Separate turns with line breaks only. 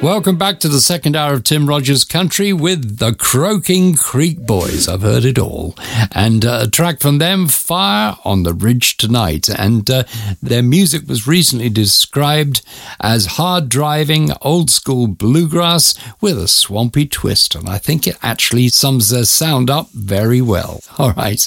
Welcome back to the second hour of Tim Rogers Country with the Croaking Creek Boys. I've heard it all. And a track from them, Fire on the Ridge Tonight. And their music was recently described as hard-driving, old-school bluegrass with a swampy twist. And I think it actually sums their sound up very well. All right.